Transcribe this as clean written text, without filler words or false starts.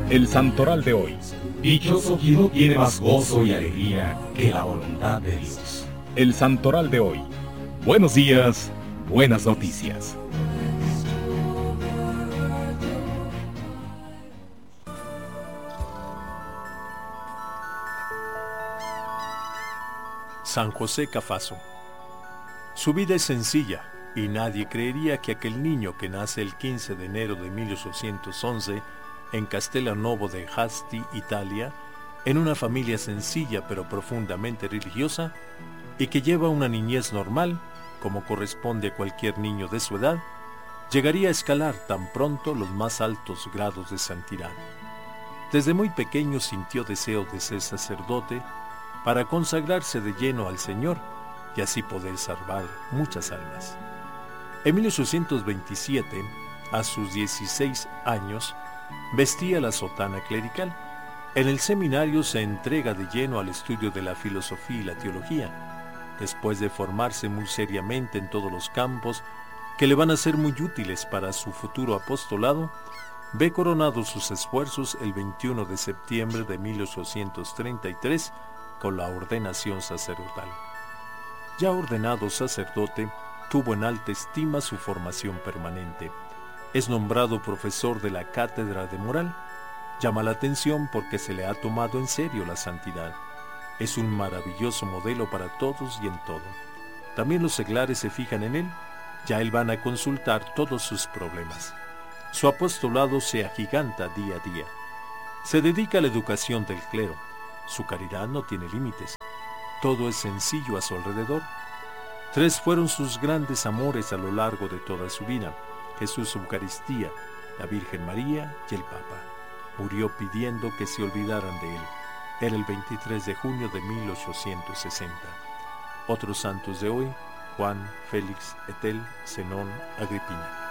El santoral de hoy. Dichoso quien no tiene más gozo y alegría que la voluntad de Dios. El santoral de hoy. Buenos días, buenas noticias. San José Cafaso. Su vida es sencilla y nadie creería que aquel niño que nace el 15 de enero de 1811 en Castelnuovo de Asti, Italia, en una familia sencilla pero profundamente religiosa, y que lleva una niñez normal, como corresponde a cualquier niño de su edad, llegaría a escalar tan pronto los más altos grados de santidad. Desde muy pequeño sintió deseo de ser sacerdote para consagrarse de lleno al Señor y así poder salvar muchas almas. En 1827, a sus 16 años, vestía la sotana clerical. En el seminario se entrega de lleno al estudio de la filosofía y la teología, después de formarse muy seriamente en todos los campos que le van a ser muy útiles para su futuro apostolado. Ve coronados sus esfuerzos el 21 de septiembre de 1833 con la ordenación sacerdotal. Ya ordenado sacerdote, tuvo en alta estima su formación permanente. Es nombrado profesor de la cátedra de moral. Llama la atención porque se le ha tomado en serio la santidad. Es un maravilloso modelo para todos y en todo. También los seglares se fijan en él, ya él van a consultar todos sus problemas. Su apostolado se agiganta día a día. Se dedica a la educación del clero. Su caridad no tiene límites. Todo es sencillo a su alrededor. 3 fueron sus grandes amores a lo largo de toda su vida: Jesús, Eucaristía, la Virgen María y el Papa. Murió pidiendo que se olvidaran de él. Era el 23 de junio de 1860. Otros santos de hoy: Juan, Félix, Etel, Zenón, Agripina.